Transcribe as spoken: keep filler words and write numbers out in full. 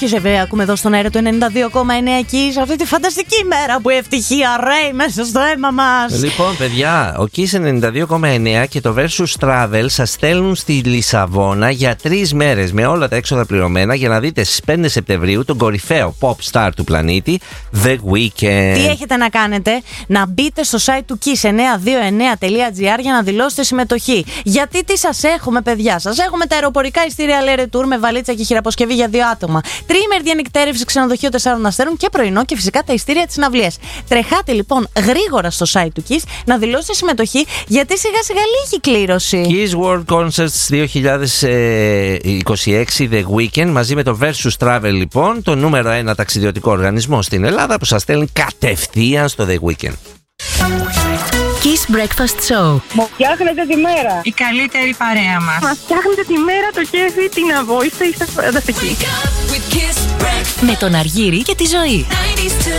Ποιους βέβαια ακούμε εδώ στον αέρα του ενενήντα δύο κόμμα εννέα εκεί, σε αυτή τη φανταστική μέρα που η ευτυχία ρέει μέσα στο αίμα μας. Λοιπόν, παιδιά, ο Kiss ενενήντα δύο κόμμα εννέα και το Versus Travel σας στέλνουν στη Λισαβόνα για τρεις μέρες με όλα τα έξοδα πληρωμένα για να δείτε στις πέντε Σεπτεμβρίου τον κορυφαίο pop star του πλανήτη, The Weeknd. Τι έχετε να κάνετε? Να μπείτε στο site του kiss εννιακόσια είκοσι εννέα τελεία τζι άρ για να δηλώσετε συμμετοχή. Γιατί τι σας έχουμε, παιδιά? Σας έχουμε τα αεροπορικά ειστήρια Lere Tour με βαλίτσα και χειραποσκευή για δύο άτομα. Τριήμερη διανυκτέρευση ξενοδοχείο τεσσάρων αστέρων και πρωινό και φυσικά τα ειστήρια της συναυλίας. Τρεχάτε λοιπόν γρήγορα στο site του Kiss να δηλώσετε συμμετοχή, γιατί σιγά σιγά λίγη κλήρωση. Kiss World Concerts δύο χιλιάδες είκοσι έξι The Weeknd μαζί με το Versus Travel, λοιπόν, το νούμερο ένα ταξιδιωτικό οργανισμό στην Ελλάδα που σας στέλνει κατευθείαν στο The Weeknd. Kiss Breakfast Show. Μου φτιάχνετε τη μέρα. Η καλύτερη παρέα μας. Μας φτιάχνετε τη μέρα, το κέφι, την αβόηστα, είστε φανταστικοί. Με τον Αργύρη και τη Ζωή.